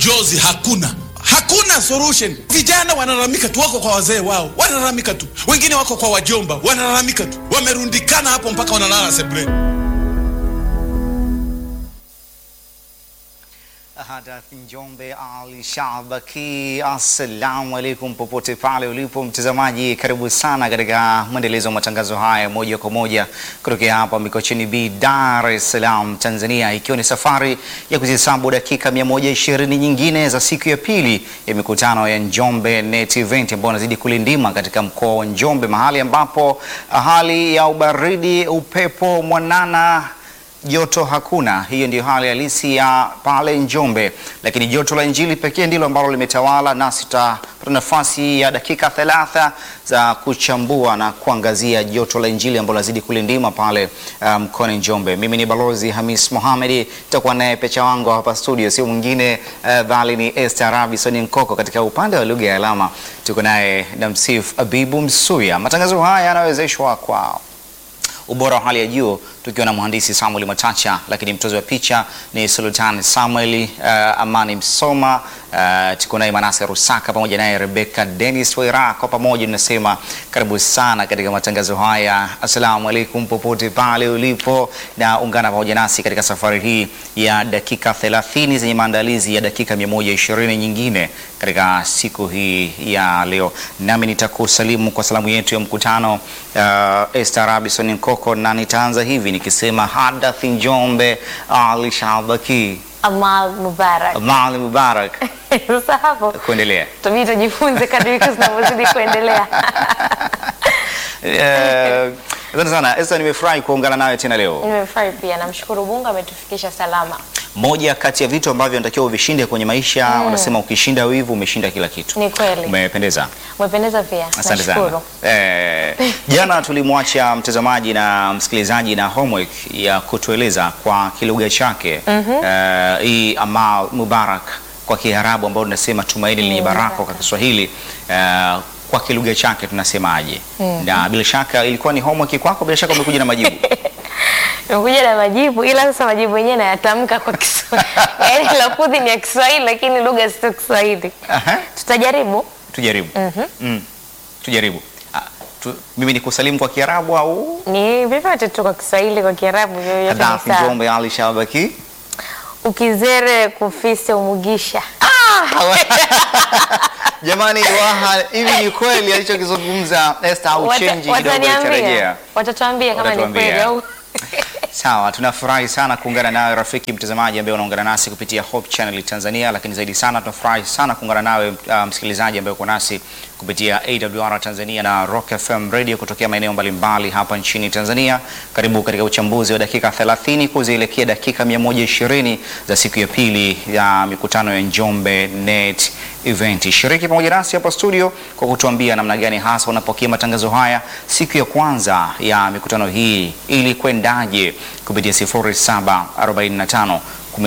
jozi hakuna solution. Vijana wanalalamika tu, wako kwa wazee wao wanalalamika tu, wengine wako kwa wajomba wanalalamika tu, wamerundikana hapo mpaka wanalala sebuleni. Hadath Njombe Ali Shabaki, assalamu alaikum popote pale ulipo mtazamaji, karibu sana katika mwendelezo wa matangazo haya moja kwa moja kutoka hapa Mikocheni B, Dar es Salaam, Tanzania, ikiwa ni safari ya kuzihesabu dakika 120 nyingine za siku ya pili ya mikutano ya Njombe Net Event ambayo inazidi kulindima katika mkoa wa Njombe, mahali ambapo hali ya ubaridi, upepo mwanana, joto hakuna. Hiyo ndio hali halisi ya pale Njombe, lakini joto la Injili pekee ndilo ambalo limetawala, na tutapata nafasi ya dakika 30 za kuchambua na kuangazia joto la Injili ambalo lazidi kulindima pale mkoani Njombe. Mimi ni Balozi Hamis Mohamed, nitakuwa naye pecha wangu hapa studio, sio mwingine bali ni Esther Robinson Nkoko. Katika upande wa lugha ya alama tuko naye Namsif Abibu Msuya. Matangazo haya yanawezeshwa kwa ubora wa hali ya juu tukiwa na mhandisi Samuel Matacha, lakini mtozi wa picha ni Sultan Samuel Amani Msoma, tuko naye Manase Rusaka pamoja naye Rebecca Dennis Waira. Kwa pamoja tunasema karibu sana katika matangazo haya. Asalamu alaikum popote pale ulipo, na ungana pamoja nasi katika safari hii ya dakika 30 zenye maandalizi ya dakika 120 nyingine katika siku hii ya leo. Nami nitakusalimu kwa salamu yetu ya mkutano Esther Robinson Nkoko, na nitaanza hivi nikisema Hadath Njombe Ali Shabaki, Amal Mubarak. Amal Mubarak. Sasa hapo kuendelea tujifunze kadri tunavyozidi kuendelea. Asante sana Esther, nimefurahi kuungana nawe tena leo. Nimefurahi pia, namshukuru Mungu ametufikisha salama. Moja kati ya vitu ambavyo unatakiwa uvishinde kwenye maisha, unasema ukishinda wivu umeshinda kila kitu. Ni kweli. Umependeza. Umependeza pia. Asante sana. Jana tulimwacha mtazamaji na msikilizaji na homework ya kutueleza kwa kilugha chake hii Amal Mubarak kwa Kiarabu, ambao tunasema tumaini lenye baraka kwa Kiswahili, kwa kilugha chake tunasemaje? Na bila shaka ilikuwa ni homework kwako, bila shaka umekuja na majibu. Nimekuja na majibu, ila sasa majibu yenyewe nayatamka kwa Kiswahili. Yaani lafudhi ni ya Kiswahili lakini lugha sio Kiswahili. Tutajaribu. Tujaribu. Mimi nikusalimu kwa Kiarabu au ni vyovyote tu, kwa Kiswahili, kwa Kiarabu yoyote ni sawa. sawa. Njombe Ali Shabaki, ukizere kufise umugisha. Jamani, hivi ni kweli alichokizungumza Esther au change kidogo itarejea? Watatuambia kama ni kweli au. Sawa, tunafurahi sana kuungana nawe rafiki mtazamaji ambaye unaungana nasi kupitia Hope Channel Tanzania, lakini zaidi sana tunafurahi sana kuungana nawe msikilizaji ambaye uko nasi kupitia AWR Tanzania na Rock FM Radio kutokea maeneo mbalimbali hapa nchini Tanzania. Karibu katika uchambuzi wa dakika 30 kuzielekea dakika 120 za siku ya pili ya mikutano ya Njombe Net Event. Shiriki pamoja nasi hapa studio kwa kutuambia namna gani hasa unapokea matangazo haya siku ya kwanza ya mikutano hii, ili kwendaje kupitia 0745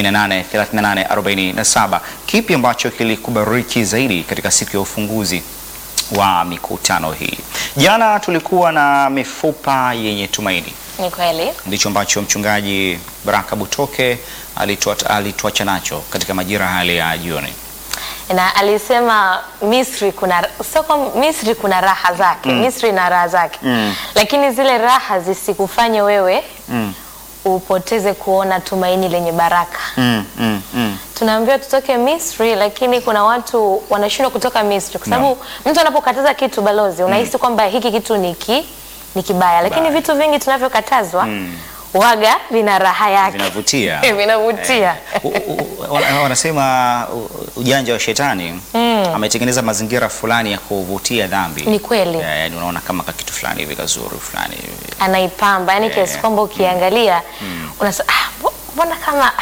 183847. Kipi ambacho kilikubariki zaidi katika siku ya ufunguzi wa mikutano hii? Jana tulikuwa na mifupa yenye tumaini. Ni kweli. Ndicho ambacho mchungaji Baraka Butoke alituacha nacho katika majira hali ya jioni. Na alisema Misri kuna raha zake. Misri na raha zake. Lakini zile raha zisikufanye wewe upoteze kuona tumaini lenye baraka. Tunaambiwa tutoke Misri, lakini kuna watu wanashindwa kutoka Misri kwa sababu mtu anapokataza kitu, balozi, unahisi kwamba hiki kitu ni kibaya, lakini vitu vingi tunavyokatazwa waga vina raha yake, vinavutia. Vinavutia. Wanasema ujanja wa shetani ametengeneza mazingira fulani ya kuvutia dhambi. Ni kweli. Yaani unaona kama kitu fulani hivi kazuri fulani anaipamba, yani kiasi kwamba ukiangalia unasema mbona kama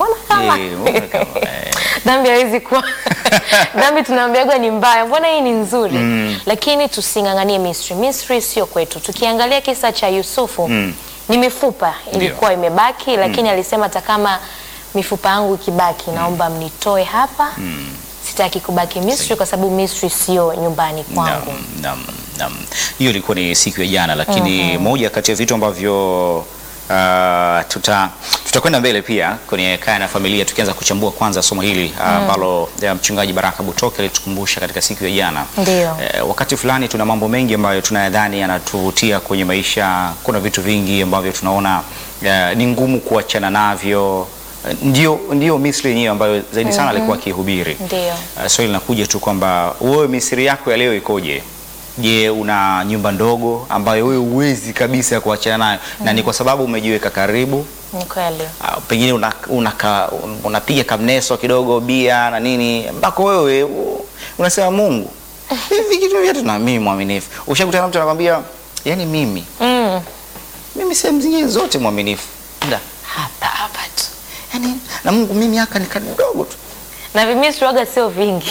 dhambi haiwezi kuwa dhambi tunaambiwa ni mbaya, mbona hii ni nzuri? Lakini tusinganganie Misri. Misri sio kwetu. Tukiangalia kisa cha Yusufu, ni mifupa ilikuwa imebaki, lakini alisema hata kama mifupa yangu ikibaki, naomba mnitoe hapa. Sitaki kubaki Misri kwa sababu Misri sio nyumbani kwangu. Hiyo ilikuwa ni siku ya jana, lakini moja kati ya vitu ambavyo tutakwenda mbele pia kwenye Kaya na Familia, tukianza kuchambua kwanza somo hili ambalo mchungaji Baraka Butoke alitukumbusha katika siku ya jana. Ndio. Wakati fulani tuna mambo mengi ambayo tunayadhani yanatuvutia kwenye maisha. Kuna vitu vingi ambavyo tunaona ni ngumu kuachana navyo. Ndio Misri yenyewe ambayo zaidi sana alikuwa akihubiri. Ndio. Swali linakuja tu kwamba wewe Misri yako ya leo ikoje? Je, una nyumba ndogo ambayo wewe huwezi kabisa kuachana nayo na ni kwa sababu umejiweka karibu? Ni kweli. Pengine unapiga kamneso kidogo bia na nini ambako wewe unasema Mungu hivi kitu vyote na mimi mwaminifu. Ushakutana na mtu anakuambia yani mimi sehemu zingine zote mwaminifu. Nda hapa tu. Yani na Mungu mimi haka ni kadogo tu. Na Misri waga sio vingi.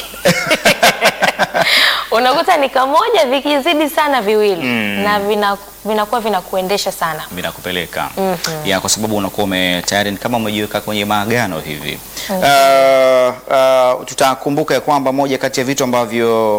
Unakuta ni kamoja, vikizidi sana viwili na vinakuwa vinakuendesha sana, vinakupeleka ya, kwa sababu unakuwa tayari kama umejiweka kwenye maagano hivi. Tutakumbuka ya kwamba moja kati ya vitu ambavyo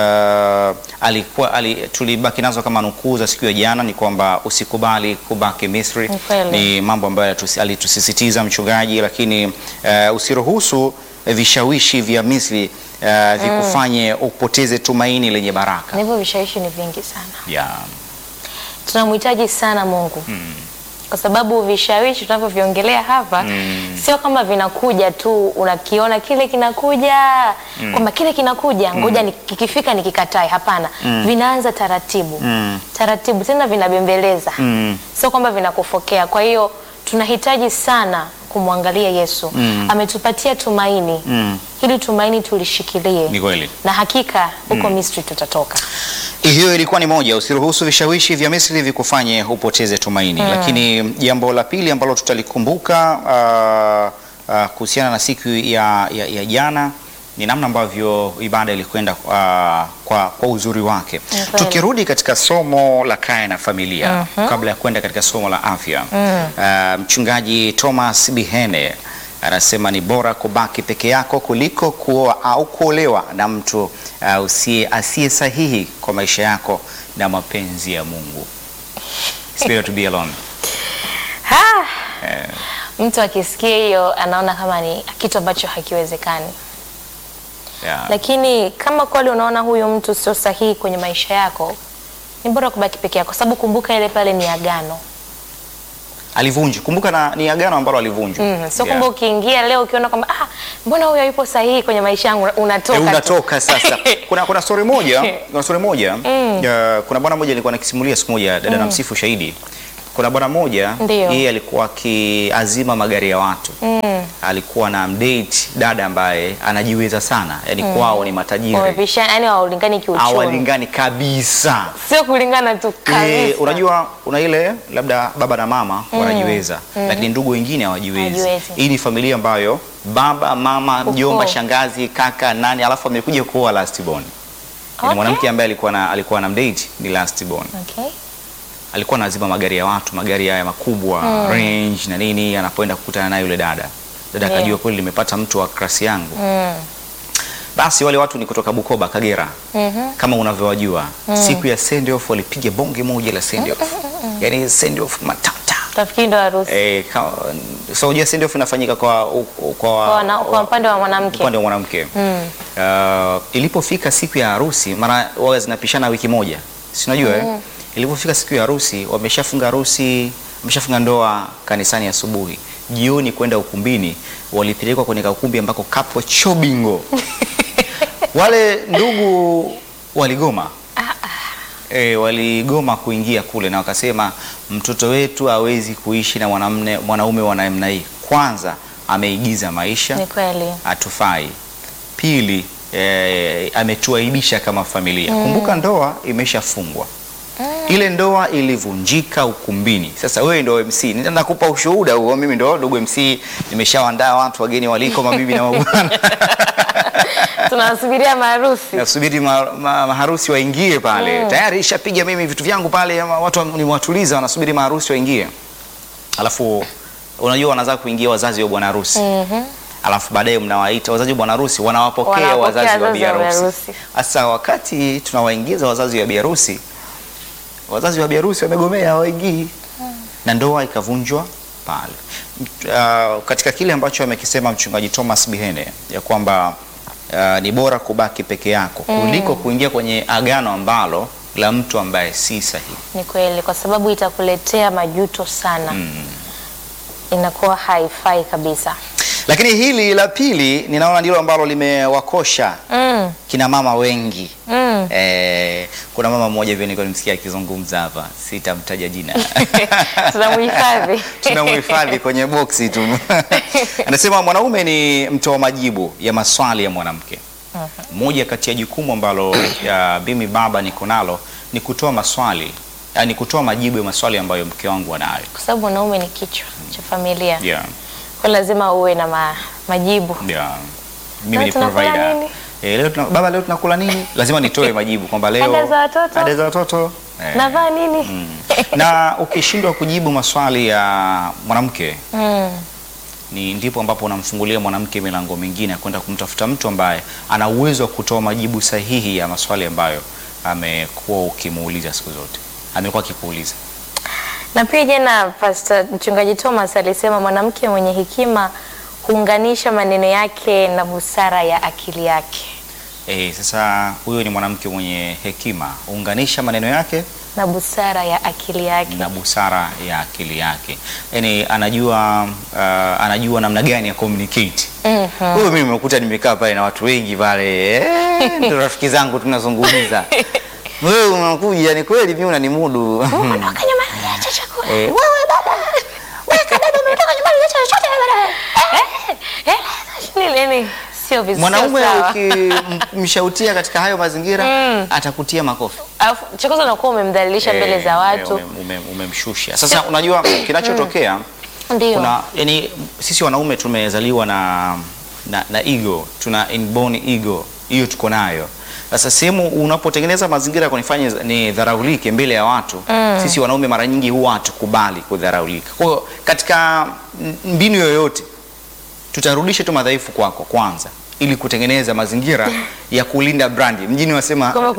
tulibaki nazo kama nukuu za siku ya jana ni kwamba usikubali kubaki Misri. Ni mambo ambayo alitusisitiza mchungaji, lakini usiruhusu vishawishi vya Misri vikufanye upoteze tumaini lenye baraka. Hivyo vishawishi ni vingi sana. Yeah. Tunamhitaji sana Mungu. Kwa sababu vishawishi tunavyoviongelea hapa sio kama vinakuja tu unakiona kile kinakuja kwamba kile kinakuja ngoja kikifika nikikatae. Hapana. Vinaanza taratibu. Taratibu tena vinabembeleza. Sio kwamba vinakufokea. Kwa hiyo tunahitaji sana kumwangalia Yesu. Ametupatia tumaini. Hili tumaini tulishikilie. Ni kweli. Na hakika huko Misri tutatoka. Hiyo ilikuwa ni moja, usiruhusu vishawishi vya Misri vikufanye upoteze tumaini. Lakini jambo la pili ambalo tutalikumbuka kuhusiana na siku ya jana ni namna ambavyo ibada ilikwenda kwa uzuri wake. Tukirudi katika somo la Kaya na Familia, kabla ya kwenda katika somo la afya, mchungaji Thomas Bihene anasema ni bora kubaki peke yako kuliko kuoa au kuolewa na mtu asiye sahihi kwa maisha yako na mapenzi ya Mungu. It's better to be alone. Mtu akisikia hiyo anaona kama ni kitu ambacho hakiwezekani. Yeah. Lakini kama kweli unaona huyo mtu sio sahihi kwenye maisha yako, ni bora kubaki peke yako, sababu kumbuka ile pale ni agano. Alivunja. Kumbuka ni agano ambalo alivunja. Sio kwamba ukiingia leo ukiona kwamba mbona huyo yupo sahihi kwenye maisha yangu unatoka sasa. Kuna story moja, kuna bwana mmoja alikuwa anakisimulia siku moja, dada na msifu shahidi. Kuna bwana mmoja yeye alikuwa akiazima magari ya watu. Alikuwa na mdate dada ambaye anajiweza sana. Yaani kwao ni matajiri. Yaani hawalingani kiuchumi. Hawalingani kabisa. Sio kulingana tu kabisa. Unajua una ile labda baba na mama wanajiweza, lakini ndugu wengine hawajiwezi. Hii ni familia ambayo baba, mama, mjomba, shangazi, kaka, nani, alafu amekuja kuoa last born. Ni mwanamke ambaye alikuwa na mdate ni last born. Okay. Alikuwa anazima magari ya watu, magari haya makubwa, range na nini, anapoenda kukutana na yule dada. Dada akajua kweli limepata mtu wa klasi yangu. Basi wale watu ni kutoka Bukoba, Kagera. Kama unavyowajua. Siku ya send off walipiga bonge moja la send off. Yaani send off matata. Tafikiri ndo harusi. So unajua send off inafanyika kwa upande wa mwanamke. Upande wa mwanamke. Ilipofika siku ya harusi, mara wao zinapishana wiki moja. Si unajua ilipofika siku ya harusi, wameshafunga ndoa kanisani asubuhi. Jioni kwenda ukumbini, walipelekwa kwenye ukumbi ambako kapo chobingo. Wale ndugu waligoma. Waligoma kuingia kule na wakasema mtoto wetu hawezi kuishi na mwanaume wa namna hii. Kwanza ameigiza maisha. Ni kweli. Hatufai. Pili, ametuaibisha kama familia. Kumbuka ndoa imeshafungwa. Ile ndoa ilivunjika ukumbini. Sasa wewe ndio MC. Nitakupa ushuhuda huo, mimi ndio ndugu MC, nimeshaandaa watu wageni waliko mabibi na mabwana. Tunasubiria maharusi. Nasubiri maharusi waingie pale. Tayari ishapiga mimi vitu vyangu pale, watu nimewatuliza wanasubiri maharusi waingie. Alafu unajua wanaanza kuingia wazazi wa bwana harusi. Alafu baadaye mnawaita wazazi wa bwana harusi, wanawapokea wazazi wa bi harusi. Sasa wakati tunawaingiza wazazi wa bi harusi, wazazi wa bi harusi wamegomea waingii. na ndoa ikavunjwa pale. Katika kile ambacho amekisema mchungaji Thomas Bihene ya kwamba ni bora kubaki peke yako kuliko kuingia kwenye agano ambalo la mtu ambaye si sahihi. Ni kweli, kwa sababu itakuletea majuto sana. Inakuwa haifai kabisa. Lakini hili la pili ninaona ndilo ambalo limewakosha kina mama wengi. Kuna mama mmoja hivi nilikuwa nimsikia akizungumza hapa, sitamtaja jina. Tunamhifadhi kwenye boksi tu. Anasema mwanaume ni mtoa majibu ya maswali ya mwanamke. Moja kati ya jukumu ambalo mimi baba niko nalo ni kutoa maswali, yani kutoa majibu ya maswali ambayo mke wangu anayo. Kwa sababu mwanaume ni kichwa cha familia. Yeah. Kwa lazima uwe na majibu. Yeah. Mimi ni provider. Baba leo tunakula nini? Lazima nitoe majibu kwamba leo ada za watoto. Navaa nini? Na ukishindwa kujibu maswali ya mwanamke, ni ndipo ambapo unamfungulia mwanamke milango mingine kwenda kumtafuta mtu ambaye ana uwezo wa kutoa majibu sahihi ya maswali ambayo amekuwa ukimuuliza siku zote. Amekuwa akikuuliza. Na pia jana Pastor Mchungaji Thomas alisema mwanamke mwenye hekima huunganisha maneno yake na busara ya akili yake. Sasa huyo ni mwanamke mwenye hekima, huunganisha maneno yake na busara ya akili yake. Na busara ya akili yake. Yaani anajua namna gani ya communicate. Huyo mimi nimekuta nimekaa pale na watu wengi pale. Ndio rafiki zangu tunazungumza. Wewe unakuja, ni kweli mimi unanimudu. Ondoka nyumbani acha chakula. Wewe baba. Wewe dada umetoka nyumbani acha chochote baba. Nini? Sio vizuri. Mwanaume ukimshautia katika hayo mazingira atakutia makofi. Alafu chakoza unakuwa umemdhalilisha mbele za watu. Umemshusha. Sasa unajua kinachotokea kuna yani sisi wanaume tumezaliwa na ego, tuna inborn ego. Hiyo tuko nayo. Sasa sehemu unapotengeneza mazingira kunifanya ni dharaulike mbele ya watu, sisi wanaume mara nyingi huwa hatukubali kudharaulika. Kwa hiyo katika mbinu yoyote tutarudisha tu madhaifu kwako kwanza ili kutengeneza mazingira ya kulinda brand. Mjini wasema kama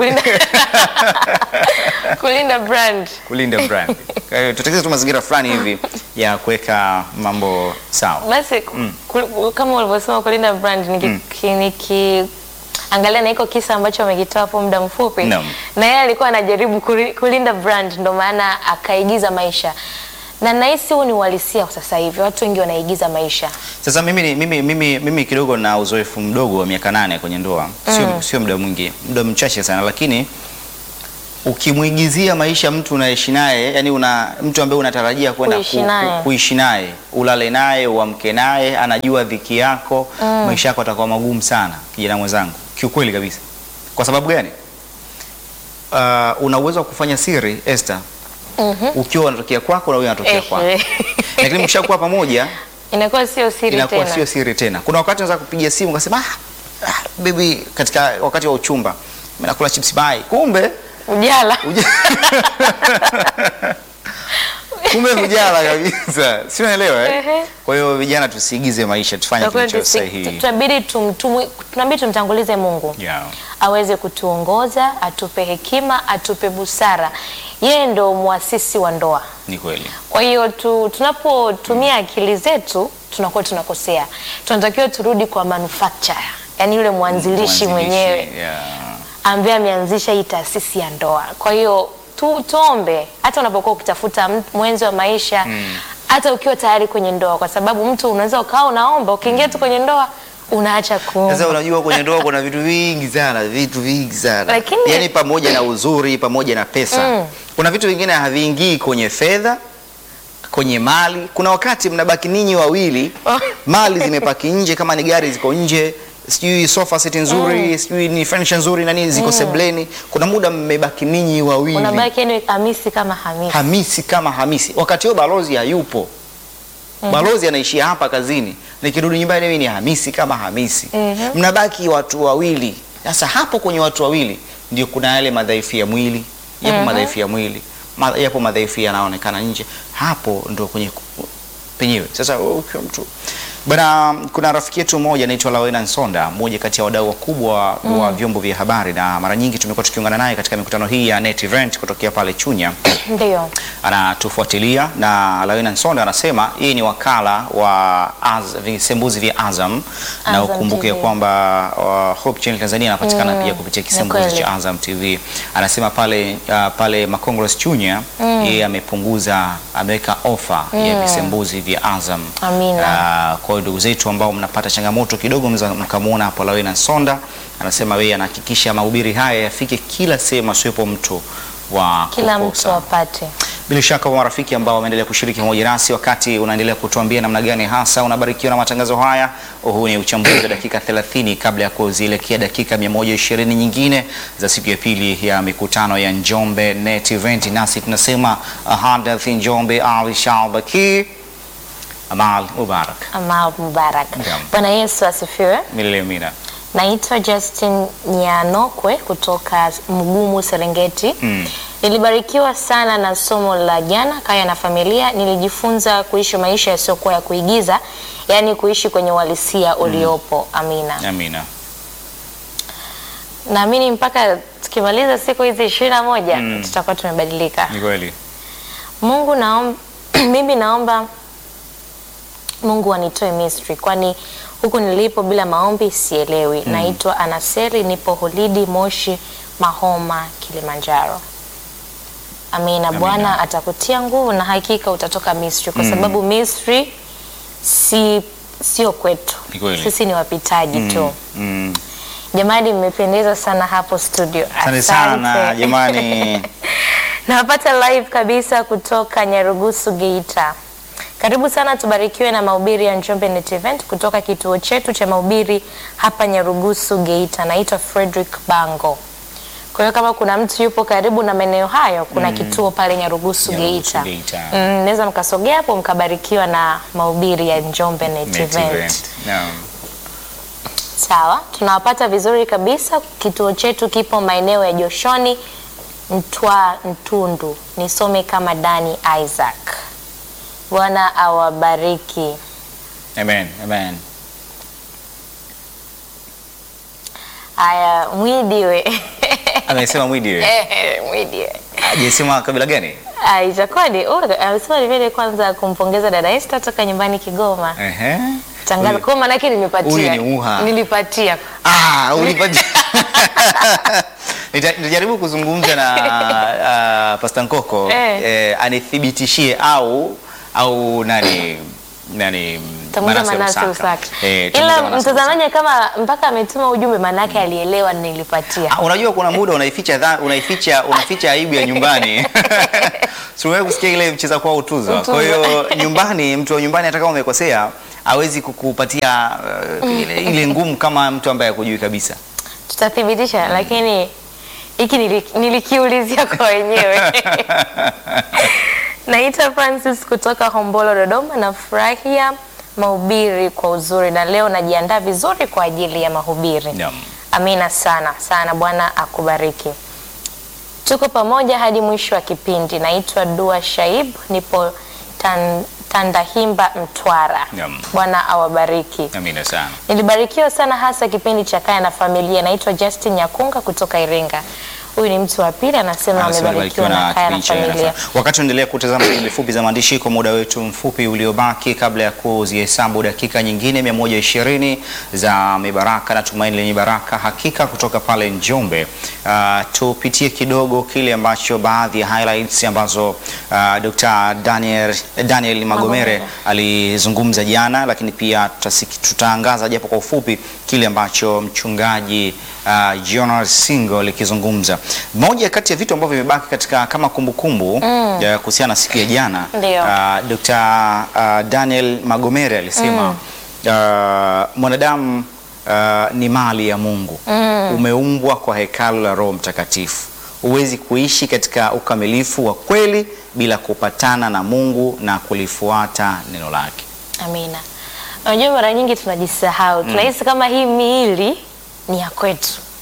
kulinda brand. Kulinda brand. Kwa hiyo tutengeneze tu mazingira fulani hivi ya kuweka mambo sawa. Basi kama ulivyosema kulinda brand angalia na iko kisa ambacho amekitoa hapo muda mfupi. Na yeye alikuwa anajaribu kulinda brand, ndo maana akaigiza maisha. Na nahisi huu ni uhalisia sasa hivi. Watu wengi wanaigiza maisha. Sasa mimi kidogo na uzoefu mdogo wa miaka 8 kwenye ndoa. Sio muda mwingi, muda mchache sana, lakini ukimuigizia maisha mtu unaishi naye, yani mtu ambaye unatarajia kwenda kuishi naye, ulale naye, uamke naye, anajua dhiki yako, maisha yako yatakuwa magumu sana, kijana mwenzangu. Kiukweli kabisa. Kwa sababu gani? Una uwezo wa kufanya siri, Esther. Ukiwa unatokea kwako na wewe unatokea kwako. Lakini mshakuwa pamoja inakuwa sio siri tena. Inakuwa sio siri tena. Kuna wakati unaweza kupigia simu ukasema baby, katika wakati wa uchumba mimi nakula chips bai. Kumbe ujala. Kumbe hujala kabisa. Si unaelewa Kwa hiyo vijana tusiigize maisha, tufanye kilicho sahihi. Tunabidi tumtangulize Mungu. Aweze kutuongoza, atupe hekima, atupe busara. Yeye ndo muasisi wa ndoa. Ni kweli. Kwa hiyo tunapotumia akili zetu tunakuwa tunakosea. Tunatakiwa turudi kwa manufacturer. Yaani yule mwanzilishi mwenyewe. Ambaye ameanzisha hii taasisi ya ndoa. Kwa hiyo tuombe hata unapokuwa ukitafuta mwenzi wa maisha, hata ukiwa tayari kwenye ndoa, kwa sababu mtu unaweza ukawa unaomba ukiingia tu kwenye ndoa unaacha kuomba. Sasa unajua kwenye ndoa kuna vitu vingi sana. Yaani pamoja na uzuri, pamoja na pesa. Kuna vitu vingine haviingii kwenye fedha, kwenye mali. Kuna wakati mnabaki ninyi wawili, mali zimepaki nje, kama ni gari ziko nje, sijui sofa set nzuri, sijui ni furniture nzuri na nini ziko sebleni. Kuna muda mmebaki ninyi wawili. Unabaki ni Hamisi kama Hamisi. Hamisi kama Hamisi. Wakati huo balozi hayupo. Balozi anaishia hapa kazini. Nikirudi nyumbani mimi ni Hamisi kama Hamisi. Mnabaki watu wawili. Sasa hapo kwenye watu wawili ndio kuna yale madhaifu ya mwili. Yapo madhaifu ya mwili. Yapo madhaifu yanaonekana nje. Hapo ndio kwenye penyewe. Sasa ukiwa mtu Bwana, kuna rafiki yetu mmoja anaitwa Lawena Nsonda, mmoja kati ya wadau wakubwa wa vyombo vya habari, na mara nyingi tumekuwa tukiungana naye katika mikutano hii ya Net Event kutokea pale Chunya. Ndio. Anatufuatilia, na Lawena Nsonda anasema hii ni wakala wa visembuzi vya Azam, na ukumbuke TV. kwamba Hope Channel Tanzania anapatikana pia kupitia kisembuzi cha Azam TV. Anasema pale Makongros Chunya yeye ameweka ofa ya visembuzi vya Azam. Amina. Kwa ndugu zetu ambao mnapata changamoto kidogo, mkamuona hapo Lawena Nsonda, anasema yeye anahakikisha mahubiri haya yafike kila sehemu, asiwepo mtu wa Kila kukosa. mtu apate. Bila shaka wa marafiki ambao wameendelea kushiriki pamoja nasi, wakati unaendelea kutuambia namna gani hasa unabarikiwa na matangazo haya. Huu ni uchambuzi wa dakika 30 kabla ya kuzielekea dakika 120 nyingine za siku ya pili ya mikutano ya Njombe Net Event, nasi tunasema Hadath Njombe Ali Shabaki. Amal Mubarak. Amal Mubarak. Naam. Bwana Yesu asifiwe. Milele amina. Naitwa Justin Nyanokwe kutoka Mgumu, Serengeti. Nilibarikiwa sana na somo la jana, Kaya na Familia. Nilijifunza kuishi maisha yasiyokuwa ya kuigiza, yaani kuishi kwenye uhalisia uliopo. Amina. Amina. Naamini mpaka tukimaliza siku hizi 21 tutakuwa tumebadilika. Ni kweli. Mungu mimi naomba Mungu anitoe Misri, kwani huku nilipo bila maombi sielewi. Naitwa Anaseri, nipo Holidi Moshi Mahoma, Kilimanjaro. Amina. Bwana atakutia nguvu na hakika utatoka Misri, kwa sababu Misri sio kwetu. Sisi ni wapitaji tu. Jamani, mmependeza sana hapo studio. Asante sana jamani. Napata live kabisa kutoka Nyarugusu, Geita. Karibu sana, tubarikiwe na mahubiri ya Njombe Net Event kutoka kituo chetu cha mahubiri hapa Nyarugusu, Geita. Naitwa Frederick Bango. Kwa hiyo kama kuna mtu yupo karibu na maeneo hayo, kuna kituo pale Nyarugusu, Geita. Naweza mkasogea hapo mkabarikiwa na mahubiri ya Njombe Net Event. Sawa, tunawapata vizuri kabisa. Kituo chetu kipo maeneo ya Joshoni, Ntundu. Nisome kama Dani Isaac. Bwana awabariki. Amen. Amen. Aya, Mwidiwe. Amesema Mwidiwe. Mwidiwe. Hajasema kabila gani? Itakuwa ni amesema ni vile kwanza kumpongeza dada Esther toka nyumbani Kigoma. Tangaza kwa maana yake nimepatia. Huyu ni uha. Nilipatia. Ulipatia. Nitajaribu kuzungumza na Pastor Nkoko anithibitishie au nani Manase Usaka. Ila mtazamaji kama mpaka ametuma ujumbe, maana yake alielewa nilipatia. Unajua kuna muda unaficha aibu ya nyumbani. Siwewe kusikia ile mcheza kwa utuzo. Kwa hiyo nyumbani, mtu wa nyumbani hata kama umekosea hawezi kukupatia ile ngumu kama mtu ambaye hakujui kabisa. Tutathibitisha, lakini hiki nilikiulizia kwa wenyewe. Naitwa Francis kutoka Hombolo, Dodoma. Nafurahia mahubiri kwa uzuri na leo najiandaa vizuri kwa ajili ya mahubiri. Amina sana sana, Bwana akubariki. Tuko pamoja hadi mwisho wa kipindi. Naitwa Dua Shaib, nipo Tandahimba, Mtwara. Bwana awabariki. Amina sana. Nilibarikiwa sana hasa kipindi cha Kaya na Familia. Naitwa Justin Nyakunga kutoka Iringa. Huyu ni mtu wa pili, anasema amebarikiwa na Kaya na Familia. Wakati unaendelea kutazama ile fupi za maandishi kwa muda wetu mfupi uliobaki kabla ya kuzihesabu dakika nyingine 120 za mibaraka na tumaini lenye baraka hakika kutoka pale Njombe, tupitie kidogo kile ambacho baadhi ya highlights ambazo Dr. Daniel Magomere alizungumza jana, lakini pia tutaangaza japo kwa ufupi kile ambacho mchungaji Jonas Singo likizungumza. Moja kati ya vitu ambavyo vimebaki katika kama kumbukumbu kuhusiana na siku ya jana, Dr. Daniel Magomere alisema mwanadamu ni mali ya Mungu. Umeumbwa kwa hekalu la Roho Mtakatifu. Huwezi kuishi katika ukamilifu wa kweli bila kupatana na Mungu na kulifuata neno lake. Amina. Unajua mara nyingi tunajisahau. Tunahisi kama hii miili ni ya kwetu.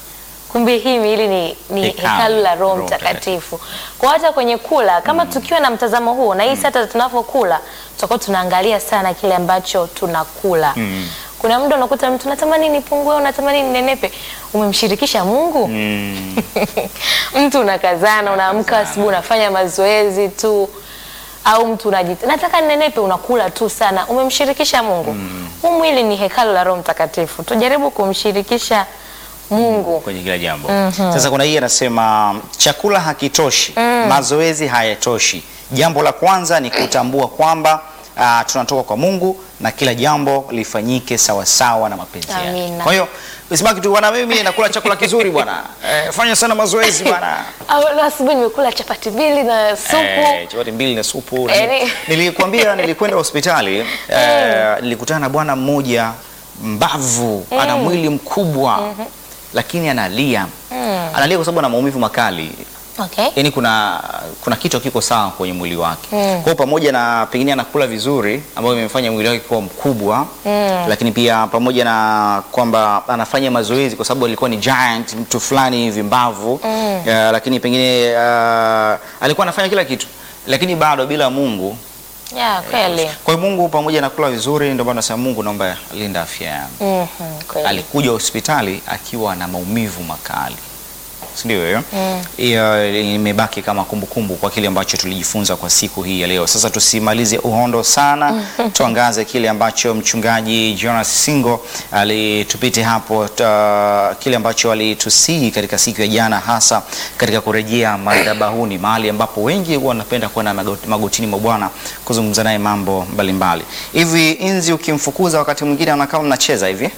kumbe hii miili ni hekalu la Roho Mtakatifu. Kwa hata kwenye kula kama tukiwa na mtazamo huo, na hii hata tunapokula tutakuwa tunaangalia sana kile ambacho tunakula. Kuna muda unakuta mtu natamani nipungue, unatamani ninenepe, umemshirikisha Mungu? Mtu unakazana, unaamka asubuhi unafanya mazoezi tu, au mtu nataka ninenepe, unakula tu sana, umemshirikisha Mungu? Huu mwili ni hekalu la Roho Mtakatifu, tujaribu kumshirikisha Mungu kwenye kila jambo. Sasa kuna hii anasema chakula hakitoshi, mazoezi hayatoshi. Jambo la kwanza ni kutambua kwamba tunatoka kwa Mungu na kila jambo lifanyike sawa sawa na mapenzi yake. Kwa hiyo usibaki tu bwana, mimi nakula chakula kizuri bwana, fanya sana mazoezi bwana. Leo asubuhi nimekula chapati mbili na supu. Chapati mbili na supu. Nilikwambia nilikwenda hospitali, nilikutana na bwana mmoja mbavu, ana mwili mkubwa, lakini analia. Analia kwa sababu ana maumivu makali. Okay. Yaani kuna kitu kiko sawa kwenye mwili wake. Kwa pamoja na pengine anakula vizuri ambayo imemfanya mwili wake kuwa mkubwa, lakini pia pamoja na kwamba anafanya mazoezi kwa sababu alikuwa ni giant, mtu fulani hivi mbavu, lakini pengine alikuwa anafanya kila kitu, lakini bado bila Mungu. Kweli. Kwa hiyo Mungu pamoja na kula vizuri, ndio maana nasema Mungu naomba linda afya yangu. Alikuja hospitali akiwa na maumivu makali. Ndio hiyo. Hiyo imebaki kama kumbukumbu kwa kile ambacho tulijifunza kwa siku hii ya leo. Sasa tusimalize uhondo sana, tuangaze kile ambacho mchungaji Jonas Singo alitupite hapo, kile ambacho alitusihi katika siku ya jana, hasa katika kurejea madhabahuni, mahali ambapo wengi wanapenda kuwa magotini mwa Bwana kuzungumza naye mambo mbalimbali. Hivi inzi ukimfukuza wakati mwingine anakaa mnacheza hivi?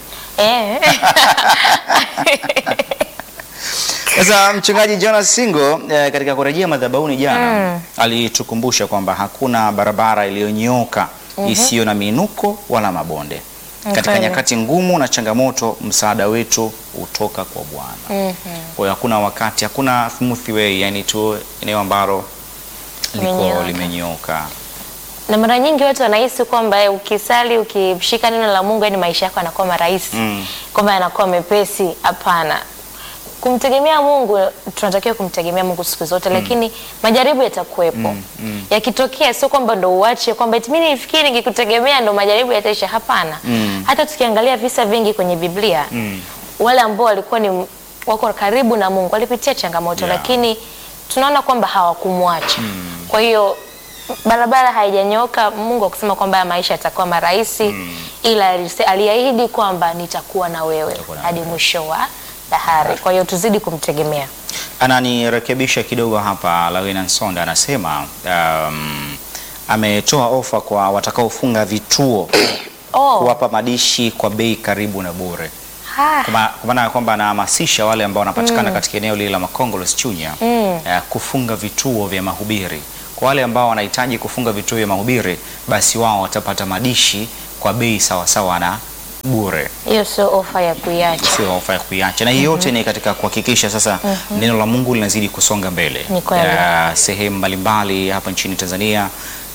Sasa mchungaji Jonas Singo katika kurejea madhabahuni jana alitukumbusha kwamba hakuna barabara iliyonyooka isiyo na minuko wala mabonde. Katika nyakati ngumu na changamoto, msaada wetu utoka kwa Bwana. Kwa hiyo hakuna wakati, hakuna smooth way, yani tu eneo ambalo liko limenyooka. Na mara nyingi watu wanahisi kwamba ukisali, ukishika neno la Mungu, yani maisha yako yanakuwa marahisi, kwamba yanakuwa mepesi. Hapana. Kumtegemea Mungu, tunatakiwa kumtegemea Mungu siku zote, lakini majaribu yatakuwepo. Yakitokea sio kwamba ndo uache kwamba mimi nifikiri nikikutegemea ndo majaribu yataisha. Hapana. Hata tukiangalia visa vingi kwenye Biblia, wale ambao walikuwa wako karibu na Mungu walipitia changamoto, lakini tunaona kwamba hawakumwacha. Kwa hiyo barabara haijanyoka. Mungu akusema kwamba maisha yatakuwa marahisi, ila aliahidi kwamba nitakuwa na wewe hadi mwisho wa dahari. Kwa hiyo tuzidi kumtegemea. Ananirekebisha kidogo hapa, Lawena Nsonda anasema ametoa ofa kwa watakaofunga vituo, kuwapa madishi kwa bei karibu na bure. Kwa maana kwamba anahamasisha wale ambao wanapatikana katika eneo lile la Makongolос Chunya kufunga vituo vya mahubiri. Kwa wale ambao wanahitaji kufunga vituo vya mahubiri, basi wao watapata madishi kwa bei sawa sawa na bure. Hiyo sio ofa ya kuiacha. Sio ofa ya kuiacha. Na hiyo yote ni katika kuhakikisha sasa neno la Mungu linazidi kusonga mbele. Sehemu mbalimbali hapa nchini Tanzania,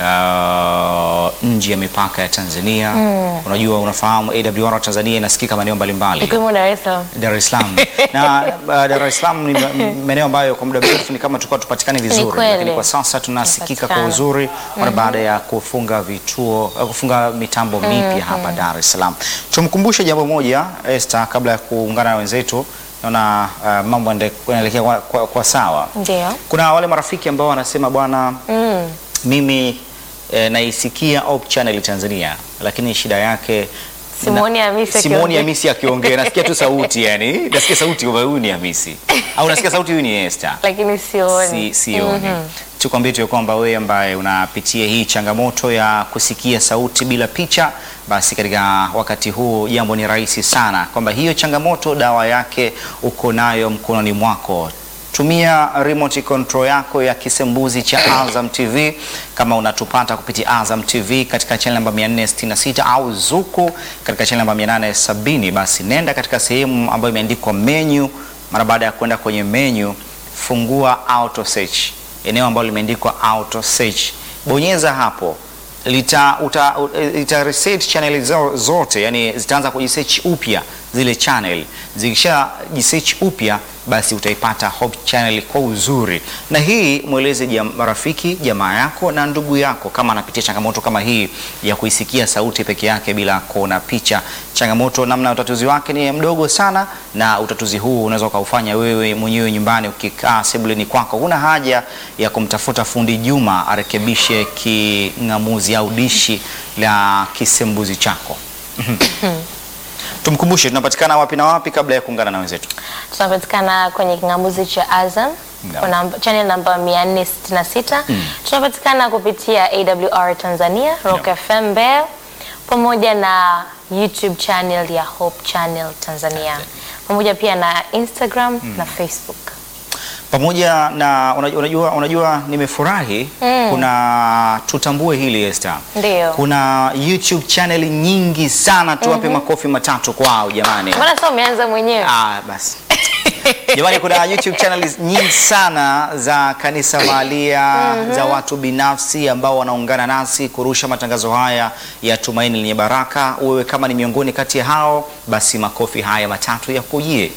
nje ya mipaka ya Tanzania. Unajua, unafahamu AWR Tanzania inasikika maeneo mbalimbali. Ikiwemo Dar es Salaam. Na Dar es Salaam ni maeneo ambayo kwa muda mrefu ni kama tulikuwa tupatikane vizuri, lakini kwa sasa tunasikika kwa uzuri mara baada ya kufunga vituo, kufunga mitambo mipya hapa Dar es Salaam. Tumkumbushe jambo moja, Esther, kabla ya kuungana na wenzetu. Naona mambo yanaelekea kwa sawa. Ndio. Kuna wale marafiki ambao wanasema bwana, mimi naisikia Hope Channel Tanzania, lakini shida yake Simoni Hamisi akiongea nasikia tu sauti, yani nasikia sauti huyu ni Hamisi au nasikia sauti huyu ni Esther, lakini sioni. Sioni. Tukwambie tu kwamba wewe ambaye unapitia hii changamoto ya kusikia sauti bila picha, basi katika wakati huu jambo ni rahisi sana, kwamba hiyo changamoto dawa yake uko nayo mkononi mwako. Tumia remote control yako ya kisembuzi cha Azam TV. Kama unatupata kupitia Azam TV katika channel namba 466 au Zuku katika channel namba 870, basi nenda katika sehemu ambayo imeandikwa menu. Mara baada ya kwenda kwenye menu, fungua auto search, eneo ambalo limeandikwa auto search, bonyeza hapo. Ita reset channel zote, yani zitaanza kujisearch upya zile channel zikisha jisearch upya, basi utaipata Hope Channel kwa uzuri. Na hii mweleze marafiki, jamaa yako na ndugu yako kama anapitia changamoto kama hii ya kuisikia sauti peke yake bila kuona picha. Changamoto namna utatuzi wake ni mdogo sana, na utatuzi huu unaweza kuufanya wewe mwenyewe nyumbani ukikaa sebuleni kwako. Huna haja ya kumtafuta fundi Juma arekebishe king'amuzi au dishi la kisembuzi chako. Tumkumbushe tunapatikana wapi na wapi kabla ya kuungana na wenzetu. Tunapatikana kwenye king'amuzi cha Azam, kuna channel namba 466. Tunapatikana kupitia AWR Tanzania, Rock FM Mbeya, pamoja na YouTube channel ya Hope Channel Tanzania, pamoja pia na Instagram na Facebook. Pamoja na unajua nimefurahi kuna tutambue hili Esther. Ndio. Kuna YouTube channel nyingi sana, tuwape makofi matatu kwao jamani. Mbona sasa umeanza mwenyewe? Basi. Jamani, kuna YouTube channels nyingi sana za kanisa mahalia, za watu binafsi ambao wanaungana nasi kurusha matangazo haya ya Tumaini Lenye Baraka. Wewe kama ni miongoni kati ya hao, basi makofi haya matatu yakujie.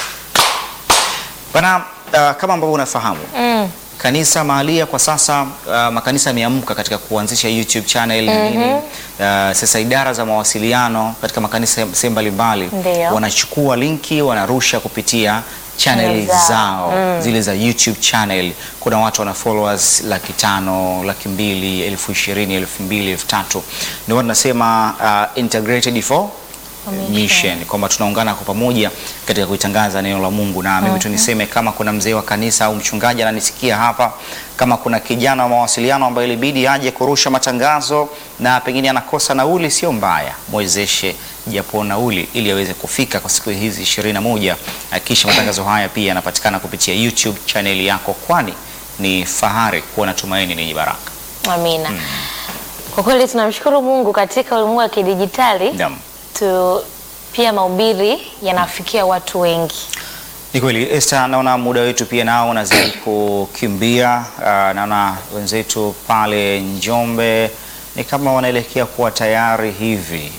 Bana, kama ambavyo unafahamu, kanisa mahalia kwa sasa, makanisa yameamka katika kuanzisha YouTube channel nini. Sasa idara za mawasiliano katika makanisa sehemu mbalimbali wanachukua linki, wanarusha kupitia channel zao zile za YouTube channel. Kuna watu wana followers 500,000, 200,000, 20,000, 2,000, 3,000. Ndio tunasema integrated for mission, kwamba tunaungana kwa pamoja katika kuitangaza neno la Mungu. Na mimi tu niseme, kama kuna mzee wa kanisa au mchungaji ananisikia hapa, kama kuna kijana wa mawasiliano ambaye ilibidi aje kurusha matangazo na pengine anakosa nauli, sio mbaya, mwezeshe japo nauli ili aweze kufika kwa siku hizi 21. Kisha matangazo haya pia yanapatikana kupitia YouTube channel yako, kwani ni fahari kuwa na Tumaini Lenye Baraka. Amina. Kwa kweli tunamshukuru Mungu katika ulimwengu wa kidijitali. Pia mahubiri yanafikia watu wengi. Ni kweli Esther, naona muda wetu pia nao unazidi kukimbia. Naona wenzetu pale Njombe ni kama wanaelekea kuwa tayari hivi.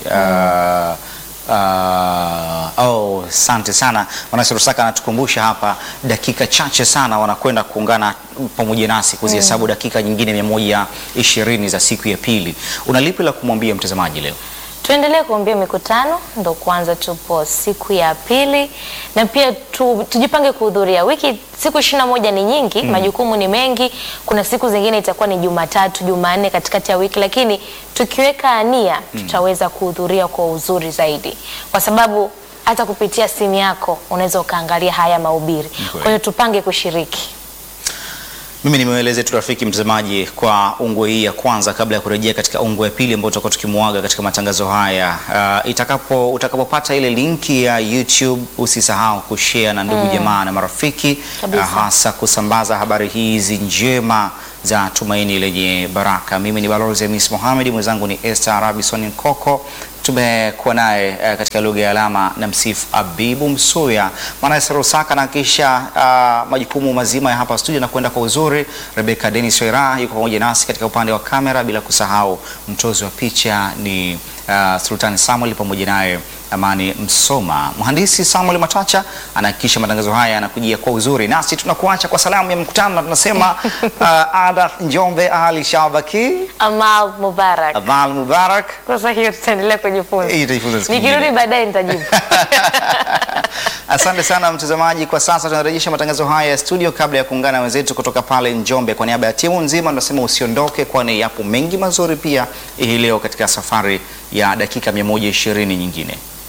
Asante sana. Wanasurusaka anatukumbusha hapa, dakika chache sana wanakwenda kuungana pamoja nasi kuzihesabu dakika nyingine 120 za siku ya pili. Unalipi la kumwambia mtazamaji leo? Tuendelee kuombea mikutano, ndo kwanza tupo siku ya pili, na pia tujipange kuhudhuria siku 21 ni nyingi, majukumu ni mengi. Kuna siku zingine itakuwa ni Jumatatu, Jumanne katikati ya wiki, lakini tukiweka nia tutaweza kuhudhuria kwa uzuri zaidi, kwa sababu hata kupitia simu yako unaweza ukaangalia haya mahubiri. Kwa hiyo tupange kushiriki. Mimi nimeeleza tu rafiki mtazamaji kwa ungwe hii ya kwanza kabla ya kurejea katika ungwe ya pili ambayo tutakuwa tukimuaga katika matangazo haya. Utakapopata ile linki ya YouTube, usisahau kushare na ndugu jamaa na marafiki, hasa kusambaza habari hizi njema za Tumaini Lenye Baraka. Mimi ni Balozi Hamis Mohamed, mwenzangu ni Esther Robinson Nkoko. Tumekuwa naye katika lugha ya alama na msifu Abibu Msuya. Manase Rusaka na kisha majukumu mazima ya hapa studio na kwenda kwa uzuri. Rebecca Dennis Wera yuko pamoja nasi katika upande wa kamera, bila kusahau mtozi wa picha ni Sultan Samuel, pamoja naye Amani Msoma. Mhandisi Samuel Matacha anahakikisha matangazo haya yanakujia kwa uzuri. Nasi tunakuacha kwa salamu ya mkutano na tunasema Ada Njombe Ali Shabaki, Amal Mubarak. Amal Mubarak. Sasa hiyo tutaendelea kujifunza. Nikirudi baadaye nitajibu. Asante sana mtazamaji. Kwa sasa tunarejesha matangazo haya ya studio kabla ya kuungana na wenzetu kutoka pale Njombe. Kwa niaba ya timu nzima tunasema usiondoke, kwani yapo mengi mazuri pia hii leo katika safari ya dakika 120 nyingine.